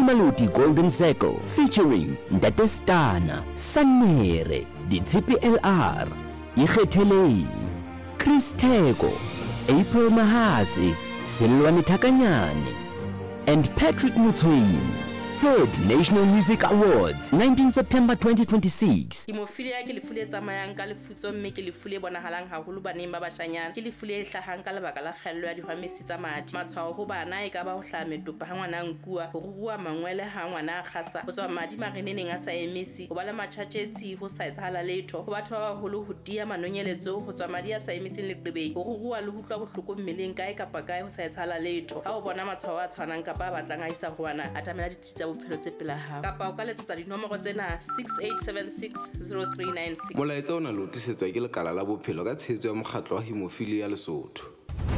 Maluti Golden Circle featuring Ntate Stana, Sanere, Ditshipi LR, Ikgetheleng, Chris Theko, April Mahasi, Silwane Thakanyane, and Patrick Mutsweni. 3rd National Music Awards, 19 September 2026. Hemophilia ke lefu le tsamayang ka lefutso mme ke lefu le bonahalang haholo baneng ba bashanyana. Ke lefu le hlahang ka lebaka la kgaello ya dihwamesi tsa madi. Matshwao ho bana e ka ba ho hlaha metopa ha ngwana nkua, ho rurua mangwele ha ngwana a kgasa, ho tswa madi mareneneng a sa emisi, ho ba le matjhatjetsi ho sa etsahala letho, ho batho ba baholo ho dia manonyeletso, ho tswa madi a sa emising leqebeng, ho rurua le ho utlwa bohloko mmeleng kae kapa kae ho sa etsahala letho. Ha o bona matshwao a tshwanang kapa a batlang a isa ho wana, atamela ditsi bophelo tse pela hao kapa o ka letsetsa dinomoro tsena 68760396. Molaetsa ona lo tisetswa ke lekala la bophelo ka tshehetso ya mokgatlo wa Hemophilia Lesotho.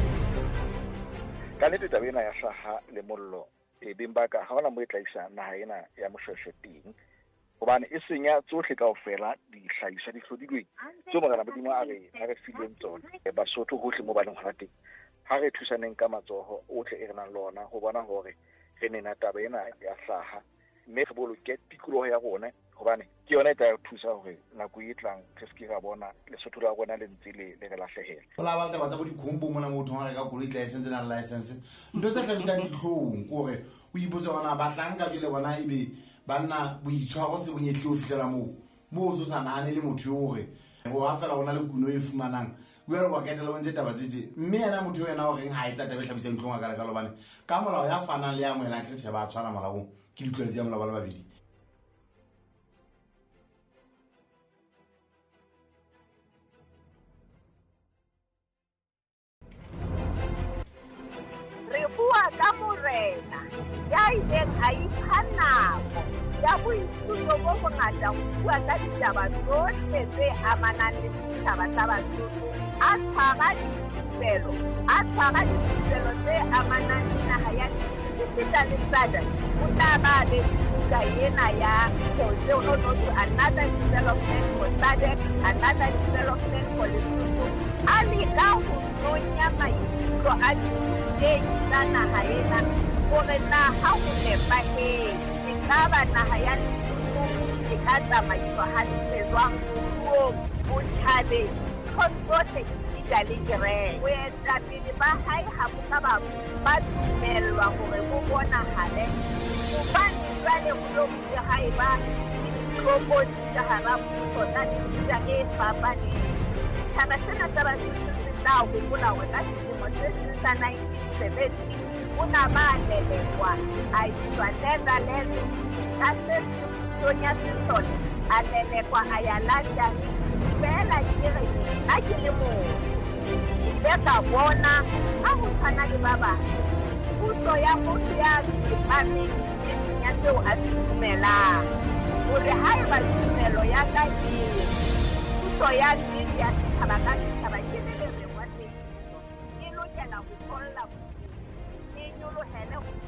Ka nnete taba ena ya hlaha le mollo e beng ba ka ha hona mo e tlaisa naha ena ya moshweshwe teng hobane e senya tsohle kaofela dihlahiswa di hlodilweng tse Morena Modimo a re fileng tsona Basotho hohle mo ba leng hona teng. Ha re thusaneng ka matsoho ohle e re nang le ona ho bona hore re nena taba ena ya hlaha mme re boloke tikoloho ya rona hobane ke yona e tla thusa hore nako e tlang re se ke ra bona Lesotho la rona le ntse le re lahlehela. Ho la ba taba tsa go dikhombo mona motho ha re ka koloi license na license ntho tse hlabisang dihlong gore o ipotsa gona ba hlanka bile bona ebe banna boitshwaro se bonyehli o fitlela mo so sa nahane le motho hore go a fela ona le kuno e fumanang buela wa ketela o ntse taba tse mme yena motho yena o reng ha etsa taba hlabisang dihlong ka ka lobane ka molao ya fanang le ya moela ke se ba tshwana molao ke ditlole tsa molao ba le babedi. Re bua ka morena ya ileng a ipha nako ya boithuto bo bongata ho bua ka ditaba tsohle tse amanang le ditaba tsa Basotho, a tshwara dithupelo tse amanang le naha ya Feta le Sada. O tla ba le buka ena ya another development for SADC, another development for Lesotho. A leka ho nonya maikutlo a diteng tsa naha ena hore naha ho nepahetse ka ba naha ya Lesotho e ka tsamaiswa hantle jwang moruong, botjhabeng, tsohle esita le kereke. Boetapele ba hae ha bo ka ba dumellwa hore bo bonahale hobane jwale ho lokile haeba ditlokodi ka hara puso tsa mefuta e fapaneng. Ditaba tsena tsa Basotho se tla hopola hore ka selemo se seng sa 1970 ho na ba lelekwa a iswa Netherlands ka se Sonia Simpson a lelekwa a ya London fela kere a ke le moo ile ka bona ha ho tshwana le ba bang puso ya motho ya tsepameng e senya tseo a se dumelang hore haeba tumelo ya ka puso ya nnete ya setjhaba ka setjhaba ke le lengwa teng e lokela ho tholla e nyolohele